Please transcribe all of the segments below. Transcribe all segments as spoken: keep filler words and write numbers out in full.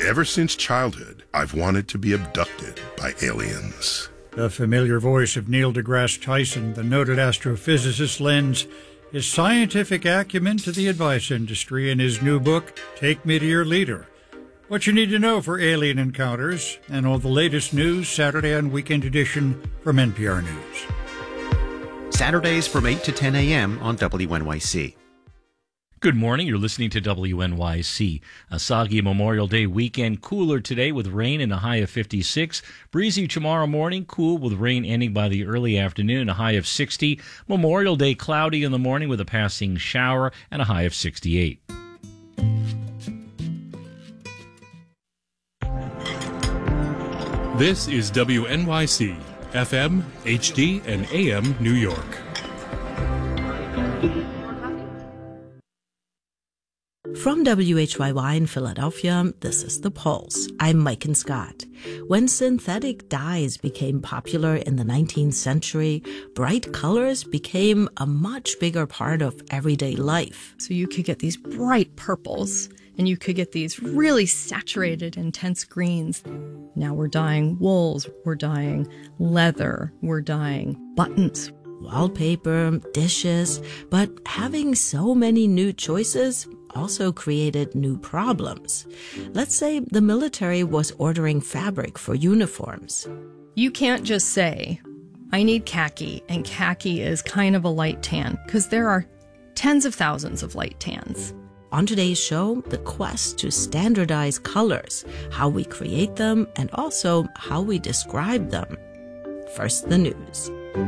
Ever since childhood, I've wanted to be abducted by aliens. The familiar voice of Neil deGrasse Tyson, the noted astrophysicist, lends his scientific acumen to the advice industry in his new book, Take Me to Your Leader. What you need to know for alien encounters and all the latest news, Saturday on Weekend Edition from N P R News. Saturdays from eight to ten a.m. on W N Y C. Good morning. You're listening to W N Y C. A soggy Memorial Day weekend. Cooler today with rain and a high of fifty-six. Breezy tomorrow morning. Cool with rain ending by the early afternoon. A high of sixty. Memorial Day cloudy in the morning with a passing shower and a high of sixty-eight. This is W N Y C, F M, H D, and A M New York. From W H Y Y in Philadelphia, this is The Pulse. I'm Mike and Scott. When synthetic dyes became popular in the nineteenth century, bright colors became a much bigger part of everyday life. So you could get these bright purples, and you could get these really saturated, intense greens. Now we're dyeing wools, we're dyeing leather, we're dyeing buttons. Wallpaper, dishes, but having so many new choices also created new problems. Let's say the military was ordering fabric for uniforms. You can't just say, I need khaki, and khaki is kind of a light tan, because there are tens of thousands of light tans. On today's show, the quest to standardize colors, how we create them, and also how we describe them. First, the news.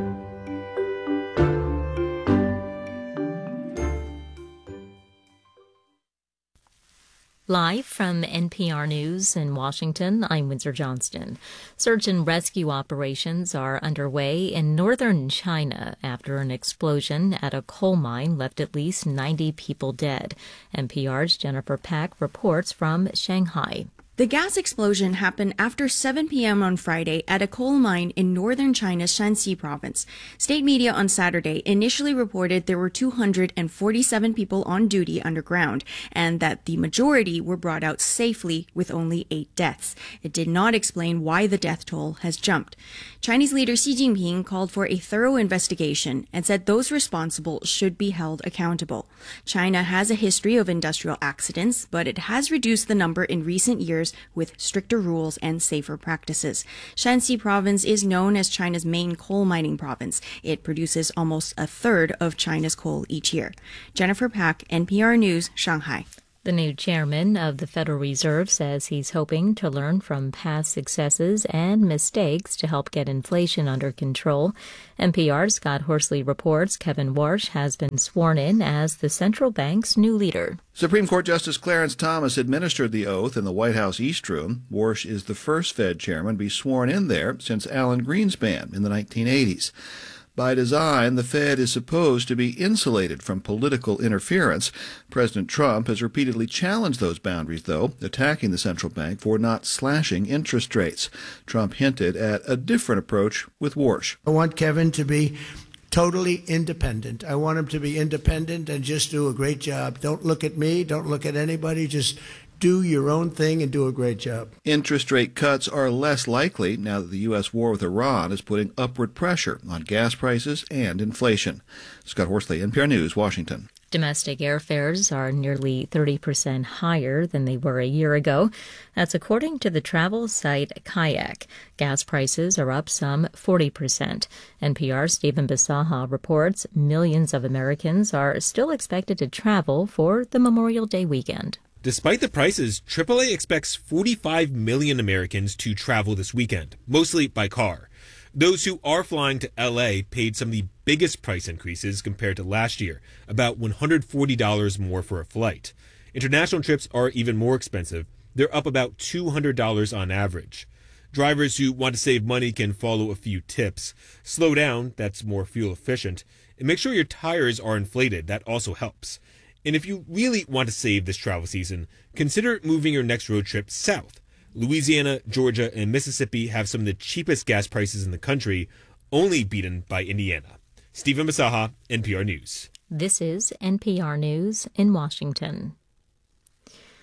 Live from N P R News in Washington, I'm Windsor Johnston. Search and rescue operations are underway in northern China after an explosion at a coal mine left at least ninety people dead. N P R's Jennifer Pack reports from Shanghai. The gas explosion happened after seven p.m. on Friday at a coal mine in northern China's Shanxi province. State media on Saturday initially reported there were two hundred forty-seven people on duty underground and that the majority were brought out safely with only eight deaths. It did not explain why the death toll has jumped. Chinese leader Xi Jinping called for a thorough investigation and said those responsible should be held accountable. China has a history of industrial accidents, but it has reduced the number in recent years with stricter rules and safer practices. Shanxi province is known as China's main coal mining province. It produces almost a third of China's coal each year. Jennifer Pack, N P R News, Shanghai. The new chairman of the Federal Reserve says he's hoping to learn from past successes and mistakes to help get inflation under control. N P R's Scott Horsley reports Kevin Warsh has been sworn in as the central bank's new leader. Supreme Court Justice Clarence Thomas administered the oath in the White House East Room. Warsh is the first Fed chairman to be sworn in there since Alan Greenspan in the nineteen eighties. By design, the Fed is supposed to be insulated from political interference. President Trump has repeatedly challenged those boundaries, though, attacking the central bank for not slashing interest rates. Trump hinted at a different approach with Warsh. I want Kevin to be totally independent. I want him to be independent and just do a great job. Don't look at me. Don't look at anybody. Just do your own thing and do a great job. Interest rate cuts are less likely now that the U S war with Iran is putting upward pressure on gas prices and inflation. Scott Horsley, N P R News, Washington. Domestic airfares are nearly thirty percent higher than they were a year ago. That's according to the travel site Kayak. Gas prices are up some forty percent. N P R's Stephen Bisaha reports millions of Americans are still expected to travel for the Memorial Day weekend. Despite the prices, triple A expects forty-five million Americans to travel this weekend, mostly by car. Those who are flying to L A paid some of the biggest price increases compared to last year, about one hundred forty dollars more for a flight. International trips are even more expensive. They're up about two hundred dollars on average. Drivers who want to save money can follow a few tips. Slow down, that's more fuel efficient. And make sure your tires are inflated, that also helps. And if you really want to save this travel season, consider moving your next road trip south. Louisiana, Georgia, and Mississippi have some of the cheapest gas prices in the country, only beaten by Indiana. Stephen Bisaha, N P R News. This is N P R News in Washington.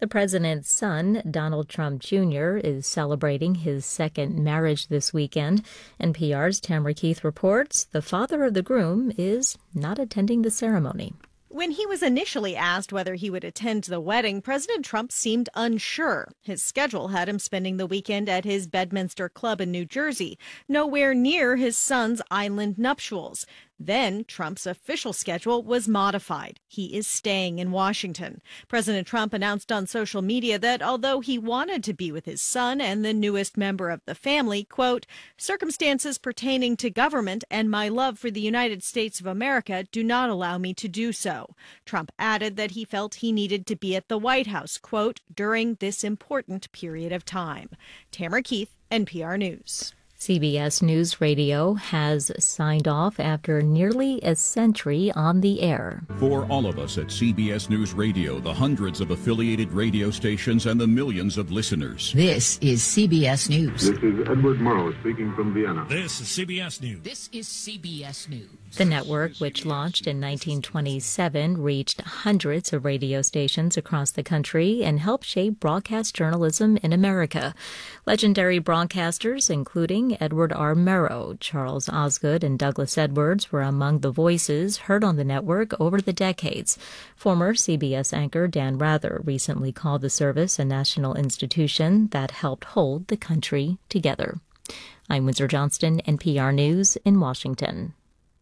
The president's son, Donald Trump Junior, is celebrating his second marriage this weekend. N P R's Tamara Keith reports the father of the groom is not attending the ceremony. When he was initially asked whether he would attend the wedding, President Trump seemed unsure. His schedule had him spending the weekend at his Bedminster Club in New Jersey, nowhere near his son's island nuptials. Then Trump's official schedule was modified. He is staying in Washington. President Trump announced on social media that although he wanted to be with his son and the newest member of the family, quote, circumstances pertaining to government and my love for the United States of America do not allow me to do so. Trump added that he felt he needed to be at the White House, quote, during this important period of time. Tamara Keith, N P R News. C B S News Radio has signed off after nearly a century on the air. For all of us at C B S News Radio, the hundreds of affiliated radio stations and the millions of listeners. This is C B S News. This is Edward Murrow speaking from Vienna. This is C B S News. This is C B S News. The network, which launched in nineteen twenty-seven, reached hundreds of radio stations across the country and helped shape broadcast journalism in America. Legendary broadcasters, including Edward R. Murrow, Charles Osgood, and Douglas Edwards, were among the voices heard on the network over the decades. Former C B S anchor Dan Rather recently called the service a national institution that helped hold the country together. I'm Windsor Johnston, N P R News in Washington.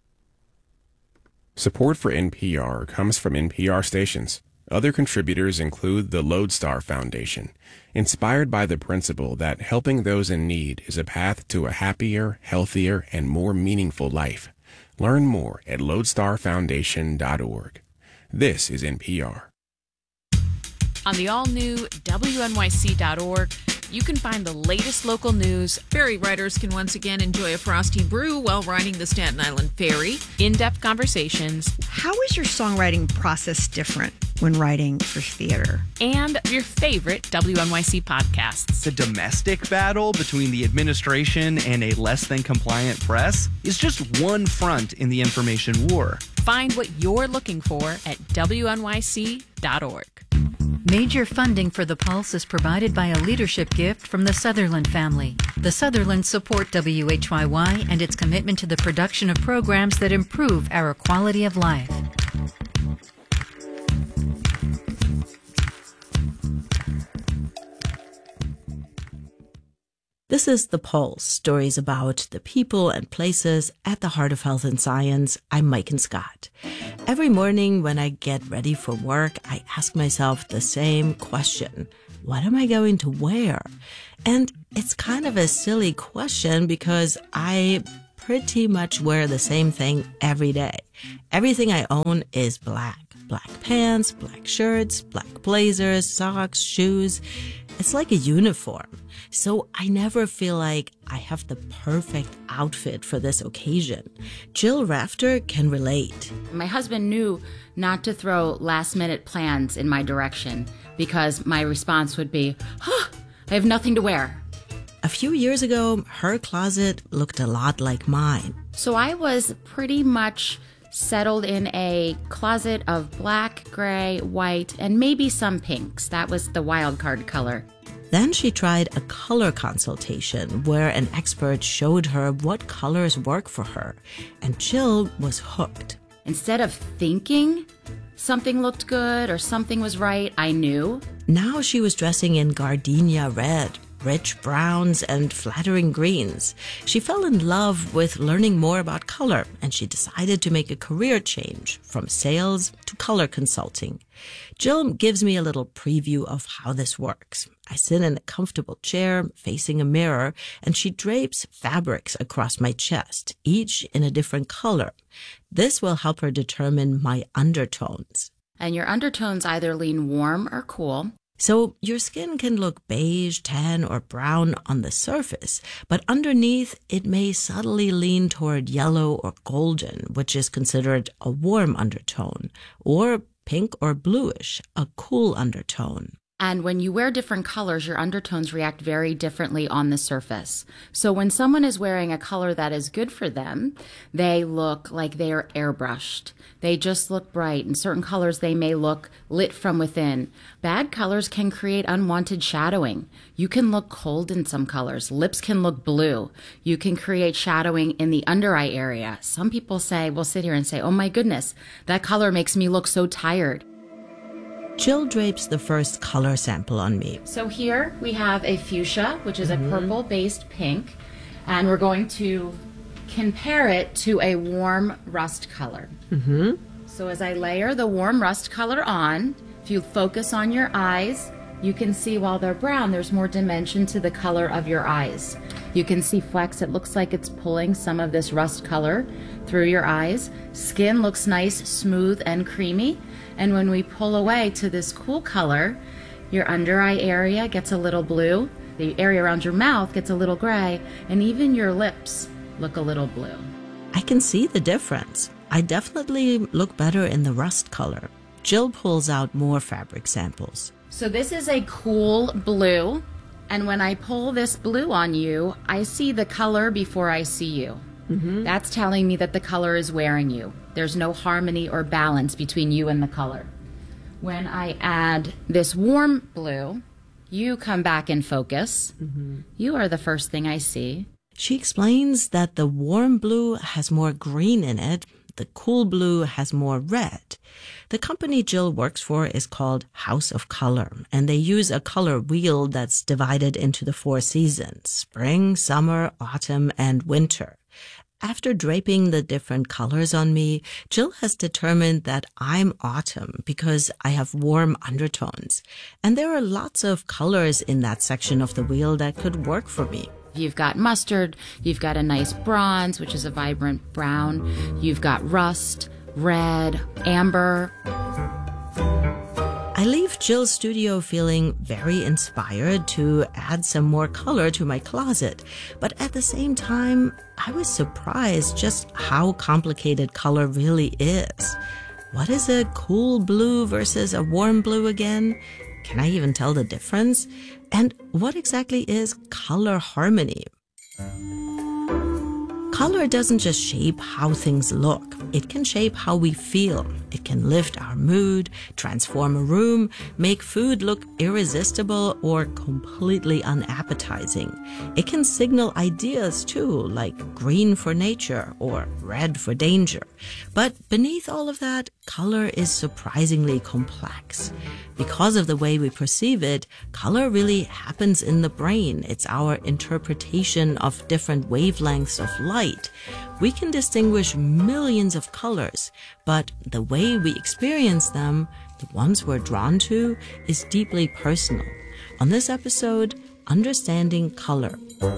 Support for N P R comes from N P R stations. Other contributors include the Lodestar Foundation, inspired by the principle that helping those in need is a path to a happier, healthier, and more meaningful life. Learn more at lodestar foundation dot org. This is N P R. On the all-new W N Y C dot org, you can find the latest local news. Ferry riders can once again enjoy a frosty brew while riding the Staten Island Ferry. In-depth conversations. How is your songwriting process different when writing for theater? And your favorite W N Y C podcasts. The domestic battle between the administration and a less than compliant press is just one front in the information war. Find what you're looking for at W N Y C dot org. Major funding for The Pulse is provided by a leadership gift from the Sutherland family. The Sutherlands support W H Y Y and its commitment to the production of programs that improve our quality of life. This is The Pulse, stories about the people and places at the heart of health and science. I'm Mike and Scott. Every morning when I get ready for work, I ask myself the same question. What am I going to wear? And it's kind of a silly question because I pretty much wear the same thing every day. Everything I own is black. Black pants, black shirts, black blazers, socks, shoes. It's like a uniform. So I never feel like I have the perfect outfit for this occasion. Jill Rafter can relate. My husband knew not to throw last-minute plans in my direction because my response would be, huh, I have nothing to wear. A few years ago, her closet looked a lot like mine. So I was pretty much settled in a closet of black, gray, white, and maybe some pinks. That was the wild card color. Then she tried a color consultation where an expert showed her what colors work for her, and Jill was hooked. Instead of thinking something looked good or something was right, I knew. Now she was dressing in gardenia red, rich browns, and flattering greens. She fell in love with learning more about color, and she decided to make a career change from sales to color consulting. Jill gives me a little preview of how this works. I sit in a comfortable chair facing a mirror, and she drapes fabrics across my chest, each in a different color. This will help her determine my undertones. And your undertones either lean warm or cool. So your skin can look beige, tan, or brown on the surface, but underneath it may subtly lean toward yellow or golden, which is considered a warm undertone, or pink or bluish, a cool undertone. And when you wear different colors, your undertones react very differently on the surface. So when someone is wearing a color that is good for them, they look like they are airbrushed. They just look bright. In certain colors, they may look lit from within. Bad colors can create unwanted shadowing. You can look cold in some colors. Lips can look blue. You can create shadowing in the under eye area. Some people say, will sit here and say, oh my goodness, that color makes me look so tired. Jill drapes the first color sample on me. So here we have a fuchsia, which is mm-hmm. a purple-based pink, and we're going to compare it to a warm rust color. Mm-hmm. So as I layer the warm rust color on, if you focus on your eyes, you can see while they're brown, there's more dimension to the color of your eyes. You can see flecks. It looks like it's pulling some of this rust color through your eyes. Skin looks nice, smooth, and creamy. And when we pull away to this cool color, your under eye area gets a little blue, the area around your mouth gets a little gray, and even your lips look a little blue. I can see the difference. I definitely look better in the rust color. Jill pulls out more fabric samples. So this is a cool blue, and when I pull this blue on you, I see the color before I see you. Mm-hmm. That's telling me that the color is wearing you. There's no harmony or balance between you and the color. When I add this warm blue, you come back in focus. Mm-hmm. You are the first thing I see. She explains that the warm blue has more green in it. The cool blue has more red. The company Jill works for is called House of Color, and they use a color wheel that's divided into the four seasons: spring, summer, autumn, and winter. After draping the different colors on me, Jill has determined that I'm autumn because I have warm undertones. And there are lots of colors in that section of the wheel that could work for me. You've got mustard, you've got a nice bronze, which is a vibrant brown, you've got rust, red, amber. I leave Jill's studio feeling very inspired to add some more color to my closet, but at the same time, I was surprised just how complicated color really is. What is a cool blue versus a warm blue again? Can I even tell the difference? And what exactly is color harmony? Color doesn't just shape how things look. It can shape how we feel. It can lift our mood, transform a room, make food look irresistible or completely unappetizing. It can signal ideas too, like green for nature or red for danger. But beneath all of that, color is surprisingly complex. Because of the way we perceive it, color really happens in the brain. It's our interpretation of different wavelengths of light. We can distinguish millions of colors, but the way we experience them, the ones we're drawn to, is deeply personal. On this episode, Understanding Color.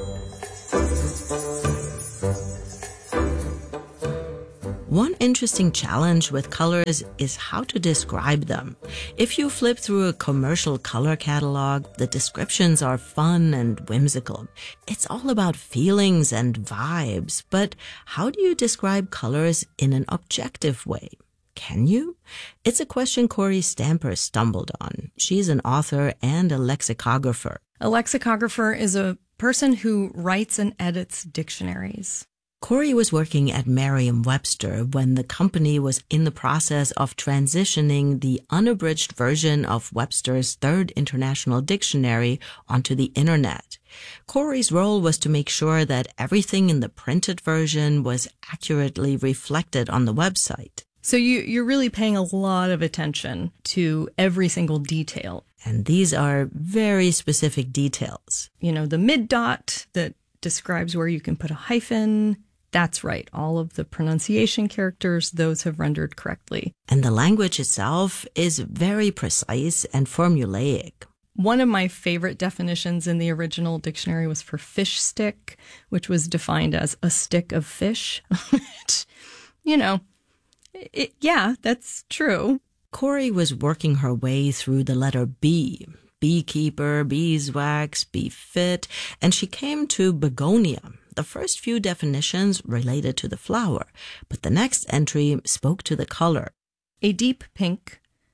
One interesting challenge with colors is how to describe them. If you flip through a commercial color catalog, the descriptions are fun and whimsical. It's all about feelings and vibes, but how do you describe colors in an objective way? Can you? It's a question Corey Stamper stumbled on. She's an author and a lexicographer. A lexicographer is a person who writes and edits dictionaries. Corey was working at Merriam-Webster when the company was in the process of transitioning the unabridged version of Webster's Third International Dictionary onto the internet. Corey's role was to make sure that everything in the printed version was accurately reflected on the website. So you, you're really paying a lot of attention to every single detail. And these are very specific details. You know, the mid dot that describes where you can put a hyphen. That's right. All of the pronunciation characters, those have rendered correctly. And the language itself is very precise and formulaic. One of my favorite definitions in the original dictionary was for fish stick, which was defined as a stick of fish. Which, you know, it, yeah, that's true. Corey was working her way through the letter B. Beekeeper, beeswax, befit, and she came to begonia. The first few definitions related to the flower, but the next entry spoke to the color. A deep pink,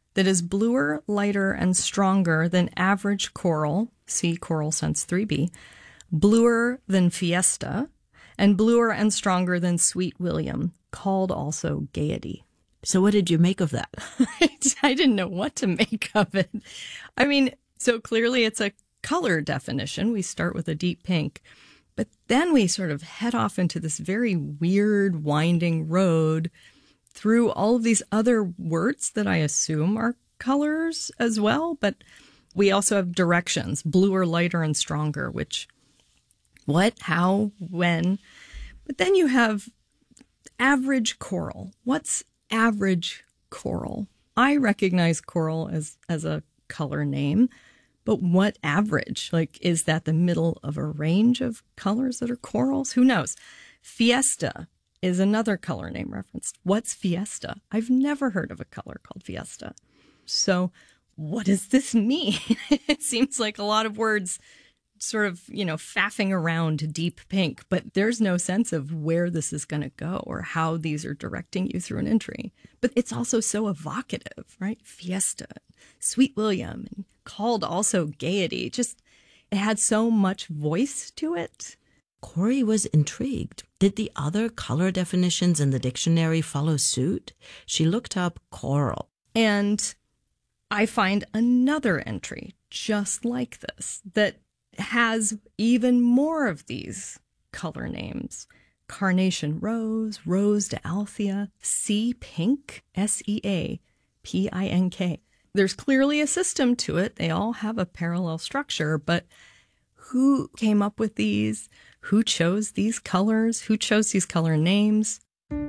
that is bluer, lighter, and stronger than average coral, see Coral Sense three B, bluer than Fiesta, and bluer and stronger than Sweet William, called also Gaiety. So what did you make of that? I didn't know what to make of it. I mean, so clearly it's a color definition. We start with a deep pink, but then we sort of head off into this very weird winding road through all of these other words that I assume are colors as well. But we also have directions, bluer, lighter, and stronger, which what, how, when. But then you have average coral. What's average coral? I recognize coral as, as a color name, but what average? Like, is that the middle of a range of colors that are corals? Who knows? Fiesta is another color name referenced. What's Fiesta? I've never heard of a color called Fiesta. So what does this mean? It seems like a lot of words sort of, you know, faffing around deep pink, but there's no sense of where this is going to go or how these are directing you through an entry. But it's also so evocative, right? Fiesta, Sweet William, and called also Gaiety. Just, it had so much voice to it. Corey was intrigued. Did the other color definitions in the dictionary follow suit? She looked up coral. And I find another entry just like this that has even more of these color names. Carnation rose, rose d'Althea, sea pink, S E A P I N K. There's clearly a system to it. They all have a parallel structure, but who came up with these? Who chose these colors? Who chose these color names?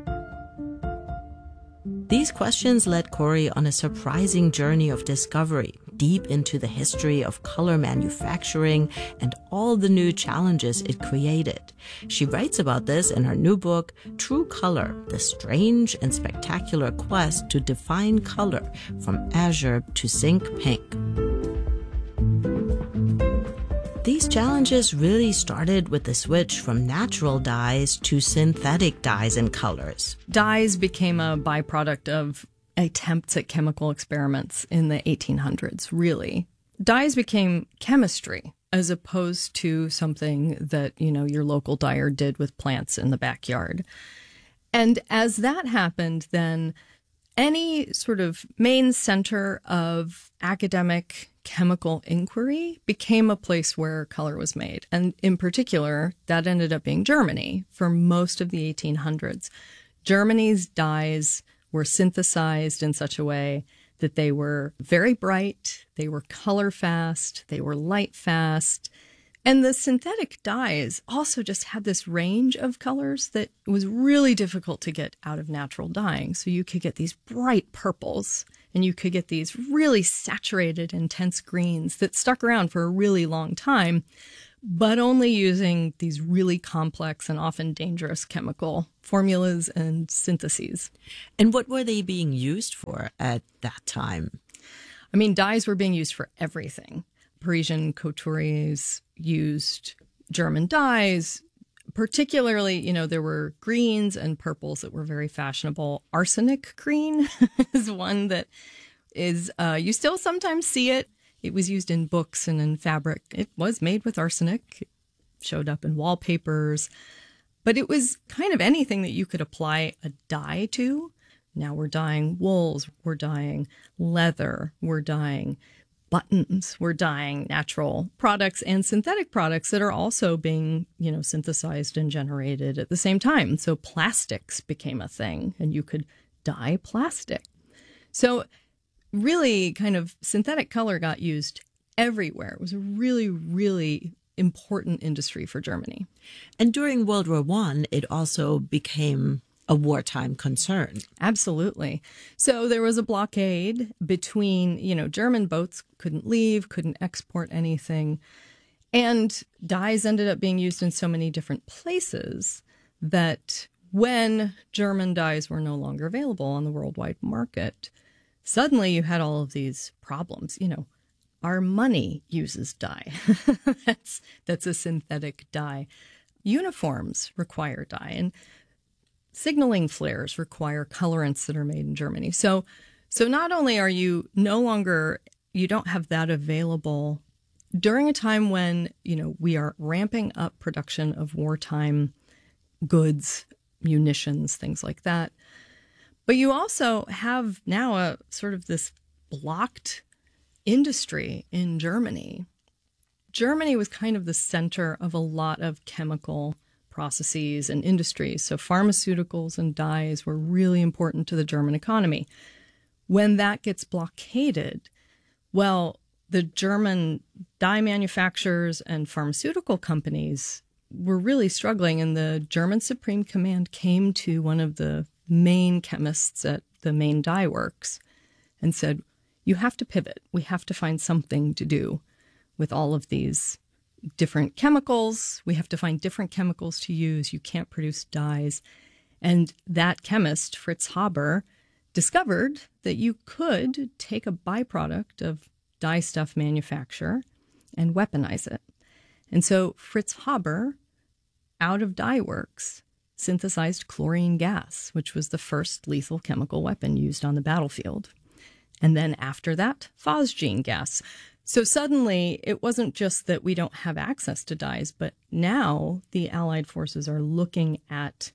These questions led Corey on a surprising journey of discovery, deep into the history of color manufacturing and all the new challenges it created. She writes about this in her new book, True Color, The Strange and Spectacular Quest to Define Color from Azure to Zinc Pink. These challenges really started with the switch from natural dyes to synthetic dyes and colors. Dyes became a byproduct of attempts at chemical experiments in the eighteen hundreds, really. Dyes became chemistry as opposed to something that, you know, your local dyer did with plants in the backyard. And as that happened, then any sort of main center of academic chemical inquiry became a place where color was made. And in particular, that ended up being Germany for most of the eighteen hundreds. Germany's dyes were synthesized in such a way that they were very bright, they were color fast, they were light fast. And the synthetic dyes also just had this range of colors that was really difficult to get out of natural dyeing. So you could get these bright purples and you could get these really saturated, intense greens that stuck around for a really long time, but only using these really complex and often dangerous chemical formulas and syntheses. And what were they being used for at that time? I mean, dyes were being used for everything. Parisian couturiers used German dyes. Particularly, you know, there were greens and purples that were very fashionable. Arsenic green is one that is, uh, you still sometimes see it. It was used in books and in fabric. It was made with arsenic. It showed up in wallpapers. But it was kind of anything that you could apply a dye to. Now we're dyeing wools, we're dyeing leather, we're dyeing buttons, we're dyeing natural products and synthetic products that are also being, you know, synthesized and generated at the same time. So plastics became a thing and you could dye plastic. So really kind of synthetic color got used everywhere. It was a really, really important industry for Germany. And during World War One, it also became a wartime concern. Absolutely. So there was a blockade between, you know, German boats couldn't leave, couldn't export anything. And dyes ended up being used in so many different places that when German dyes were no longer available on the worldwide market, suddenly you had all of these problems. You know, our money uses dye. that's, that's a synthetic dye. Uniforms require dye. And signaling flares require colorants that are made in Germany. So So not only are you no longer, you don't have that available during a time when, you know, we are ramping up production of wartime goods, munitions, things like that. But you also have now a sort of this blocked industry in Germany. Germany was kind of the center of a lot of chemical processes and industries. So pharmaceuticals and dyes were really important to the German economy. When that gets blockaded, well, the German dye manufacturers and pharmaceutical companies were really struggling, and the German Supreme Command came to one of the main chemists at the main dye works and said, you have to pivot. We have to find something to do with all of these different chemicals. We have to find different chemicals to use. You can't produce dyes. And that chemist, Fritz Haber, discovered that you could take a byproduct of dye stuff manufacture and weaponize it. And so Fritz Haber, out of dye works, synthesized chlorine gas, which was the first lethal chemical weapon used on the battlefield. And then after that, phosgene gas. So suddenly, it wasn't just that we don't have access to dyes, but now the Allied forces are looking at,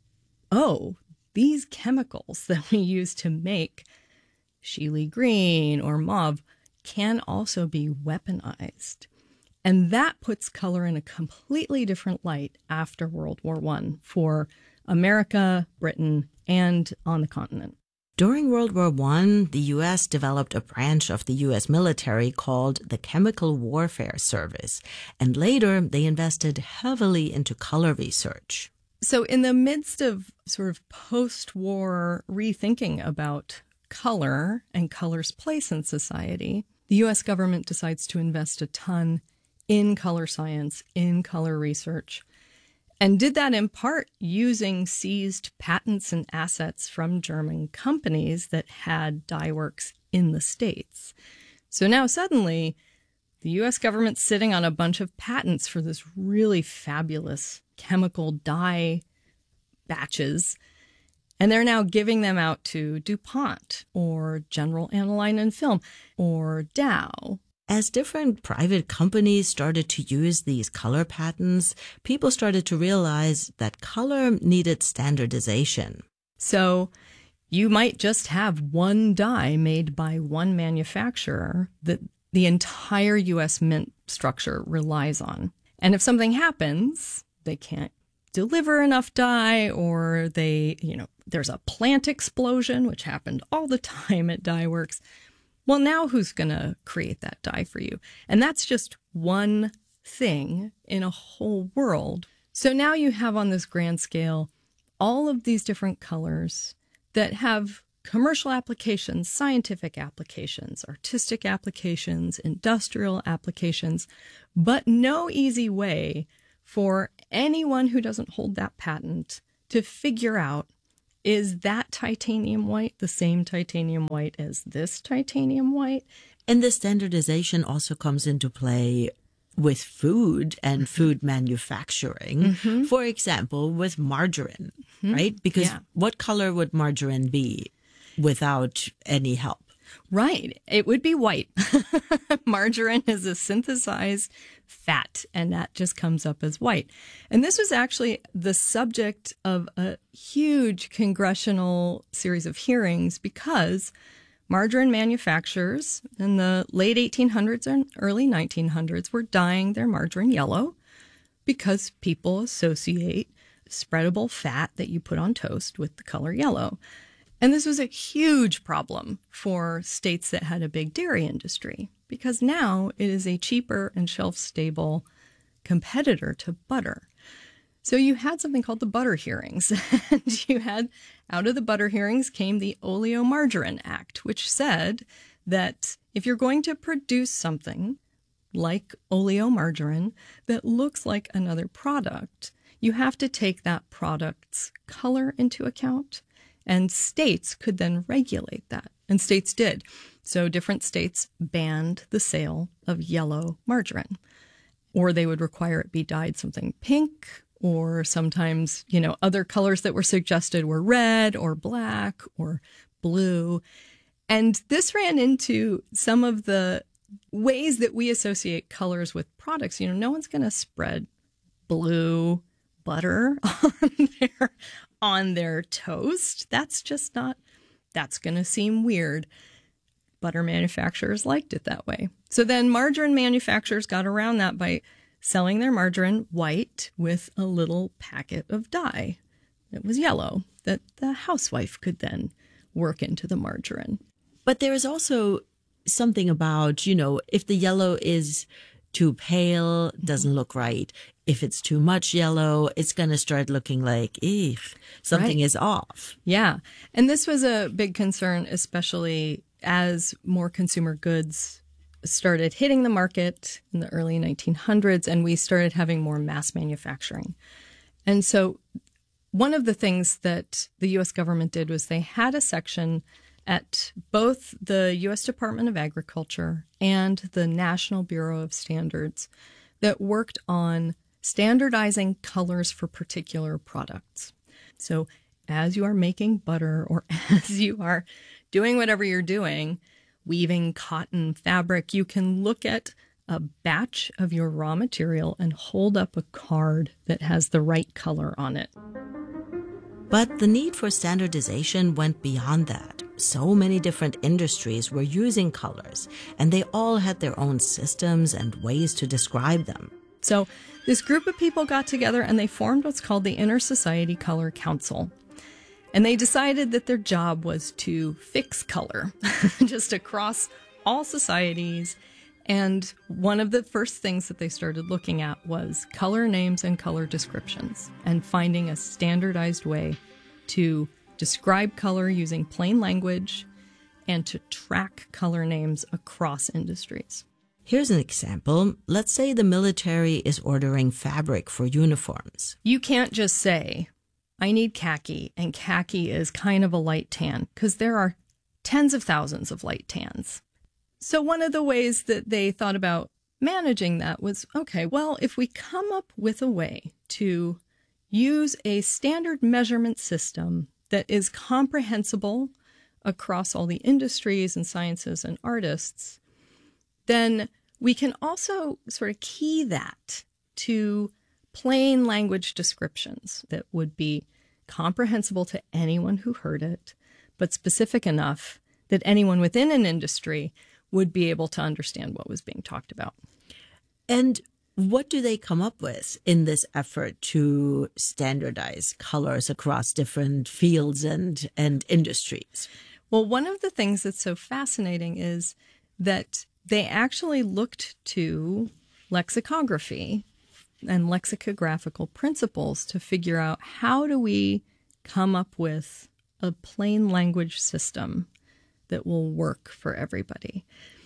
oh, these chemicals that we use to make Scheele green or mauve can also be weaponized. And that puts color in a completely different light after World War One for America, Britain, and on the continent. During World War One, the U S developed a branch of the U S military called the Chemical Warfare Service, and later they invested heavily into color research. So in the midst of sort of post-war rethinking about color and color's place in society, the U S government decides to invest a ton in color science, in color research, and did that in part using seized patents and assets from German companies that had dye works in the States. So now suddenly the U S government's sitting on a bunch of patents for this really fabulous chemical dye batches, and they're now giving them out to DuPont or General Aniline and Film or Dow. As different private companies started to use these color patents, people started to realize that color needed standardization. So you might just have one dye made by one manufacturer that the entire U S mint structure relies on. And if something happens, they can't deliver enough dye, or they, you know, there's a plant explosion, which happened all the time at dye works. Well, now who's going to create that dye for you? And that's just one thing in a whole world. So now you have on this grand scale all of these different colors that have commercial applications, scientific applications, artistic applications, industrial applications, but no easy way for anyone who doesn't hold that patent to figure out, is that titanium white the same titanium white as this titanium white? And the standardization also comes into play with food and mm-hmm. food manufacturing. Mm-hmm. For example, with margarine, mm-hmm. right? Because yeah. what color would margarine be without any help? Right. It would be white. Margarine is a synthesized fat, and that just comes up as white. And this was actually the subject of a huge congressional series of hearings because margarine manufacturers in the late eighteen hundreds and early nineteen hundreds were dyeing their margarine yellow because people associate spreadable fat that you put on toast with the color yellow. And this was a huge problem for states that had a big dairy industry, because now it is a cheaper and shelf-stable competitor to butter. So you had something called the butter hearings, and you had, out of the butter hearings came the Oleomargarine Act, which said that if you're going to produce something like oleomargarine that looks like another product, you have to take that product's color into account. And states could then regulate that. And states did. So different states banned the sale of yellow margarine. Or they would require it be dyed something pink, or sometimes, you know, other colors that were suggested were red or black or blue. And this ran into some of the ways that we associate colors with products. You know, no one's going to spread blue butter on their on their toast. That's just not, that's going to seem weird. Butter manufacturers liked it that way. So then margarine manufacturers got around that by selling their margarine white with a little packet of dye that was yellow that the housewife could then work into the margarine. But there is also something about, you know, if the yellow is too pale, doesn't look right. If it's too much yellow, it's going to start looking like, eek, something Right. is off. Yeah. And this was a big concern, especially as more consumer goods started hitting the market in the early nineteen hundreds and we started having more mass manufacturing. And so one of the things that the U S government did was they had a section at both the U S Department of Agriculture and the National Bureau of Standards that worked on standardizing colors for particular products. So as you are making butter or as you are doing whatever you're doing, weaving cotton fabric, you can look at a batch of your raw material and hold up a card that has the right color on it. But the need for standardization went beyond that. So many different industries were using colors, and they all had their own systems and ways to describe them. So this group of people got together and they formed what's called the Inter-Society Color Council. And they decided that their job was to fix color just across all societies. And one of the first things that they started looking at was color names and color descriptions and finding a standardized way to describe color using plain language and to track color names across industries. Here's an example. Let's say the military is ordering fabric for uniforms. You can't just say, I need khaki, and khaki is kind of a light tan, because there are tens of thousands of light tans. So one of the ways that they thought about managing that was, okay, well, if we come up with a way to use a standard measurement system that is comprehensible across all the industries and sciences and artists, then we can also sort of key that to plain language descriptions that would be comprehensible to anyone who heard it, but specific enough that anyone within an industry would be able to understand what was being talked about. And what do they come up with in this effort to standardize colors across different fields and, and industries? Well, one of the things that's so fascinating is that they actually looked to lexicography and lexicographical principles to figure out how do we come up with a plain language system that will work for everybody.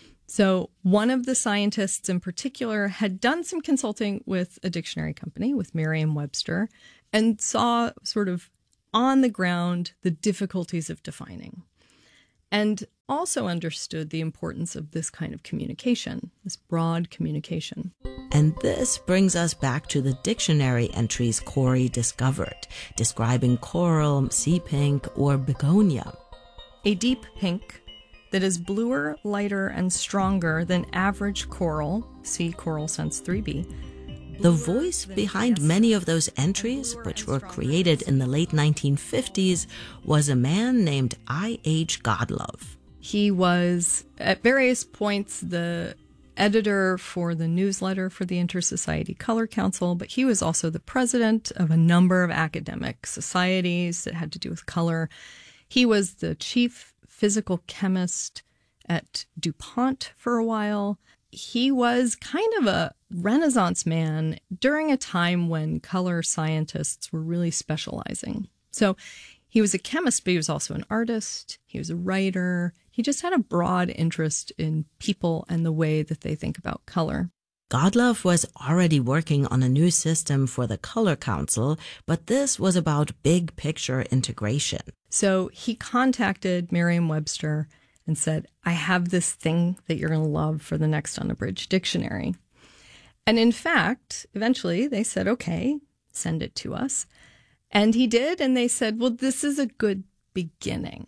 So one of the scientists in particular had done some consulting with a dictionary company, with Merriam-Webster, and saw sort of on the ground the difficulties of defining, and also understood the importance of this kind of communication, this broad communication. And this brings us back to the dictionary entries Corey discovered, describing coral, sea pink, or begonia. A deep pink that is bluer, lighter, and stronger than average coral, see Coral Sense three B. The voice behind many of those entries, which were created in the late nineteen fifties, was a man named I H Godlove. He was, at various points, the editor for the newsletter for the Inter-Society Color Council, but he was also the president of a number of academic societies that had to do with color. He was the chief physical chemist at DuPont for a while. He was kind of a Renaissance man during a time when color scientists were really specializing. So he was a chemist, but he was also an artist. He was a writer. He just had a broad interest in people and the way that they think about color. Godlove was already working on a new system for the Color Council, but this was about big picture integration. So he contacted Merriam-Webster and said, I have this thing that you're going to love for the next Unabridged Dictionary. And in fact, eventually they said, okay, send it to us. And he did, and they said, well, this is a good beginning.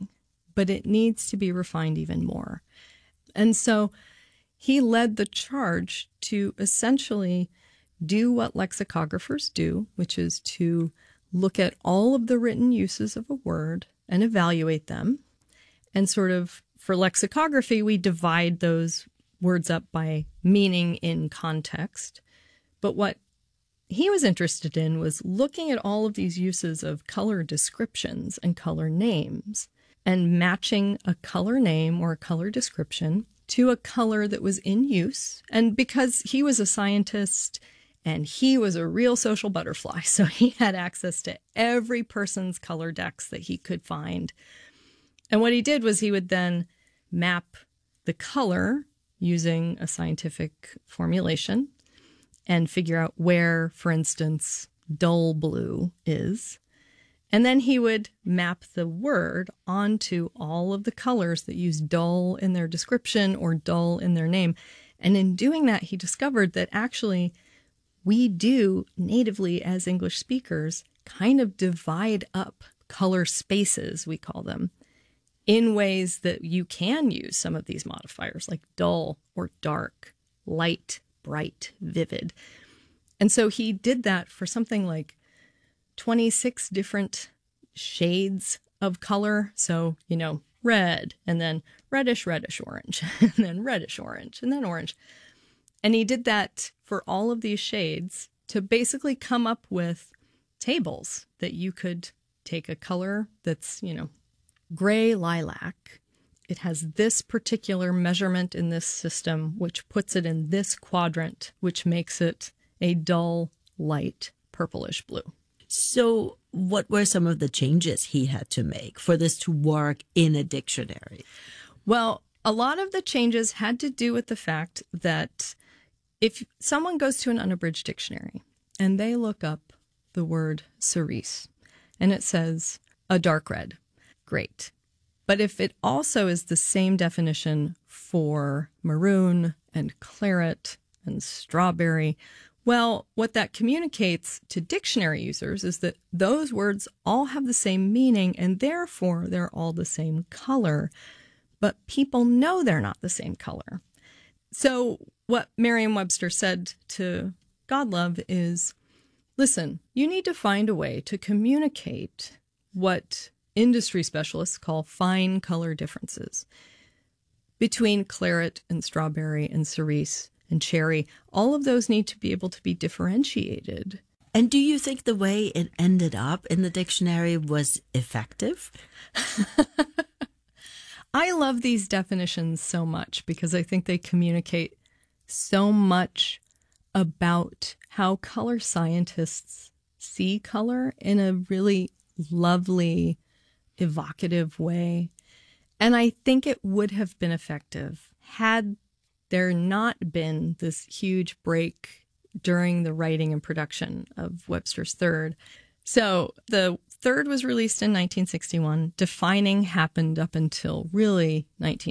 but it needs to be refined even more. And so he led the charge to essentially do what lexicographers do, which is to look at all of the written uses of a word and evaluate them. And sort of, for lexicography, we divide those words up by meaning in context. But what he was interested in was looking at all of these uses of color descriptions and color names and matching a color name or a color description to a color that was in use. And because he was a scientist and he was a real social butterfly, so he had access to every person's color decks that he could find. And what he did was he would then map the color using a scientific formulation and figure out where, for instance, dull blue is. And then he would map the word onto all of the colors that use dull in their description or dull in their name. And in doing that, he discovered that actually we do natively as English speakers kind of divide up color spaces, we call them, in ways that you can use some of these modifiers like dull or dark, light, bright, vivid. And so he did that for something like twenty-six different shades of color. So, you know, red, and then reddish, reddish orange, and then reddish orange, and then orange. And he did that for all of these shades to basically come up with tables that you could take a color that's, you know, gray lilac. It has this particular measurement in this system, which puts it in this quadrant, which makes it a dull, light, purplish blue. So what were some of the changes he had to make for this to work in a dictionary? Well, a lot of the changes had to do with the fact that if someone goes to an unabridged dictionary and they look up the word cerise and it says a dark red, great. But if it also is the same definition for maroon and claret and strawberry, well, what that communicates to dictionary users is that those words all have the same meaning and therefore they're all the same color, but people know they're not the same color. So what Merriam-Webster said to Godlove is, listen, you need to find a way to communicate what industry specialists call fine color differences between claret and strawberry and cerise and cherry. All of those need to be able to be differentiated. And do you think the way it ended up in the dictionary was effective? I love these definitions so much because I think they communicate so much about how color scientists see color in a really lovely, evocative way. And I think it would have been effective had there not been this huge break during the writing and production of Webster's Third. So the Third was released in nineteen sixty-one. Defining happened up until really nineteen